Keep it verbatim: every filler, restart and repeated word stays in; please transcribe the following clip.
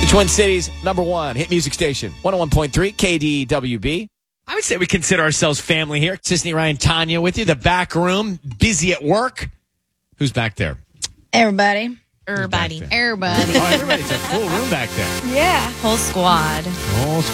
The Twin Cities, number one hit music station, one oh one point three K D W B. I would say we consider ourselves family here. Sisney, Ryan, Tanya with you. The back room, busy at work. Who's back there? Everybody. Everybody. Everybody. Oh, everybody's a full room back there. Yeah. Whole squad. Whole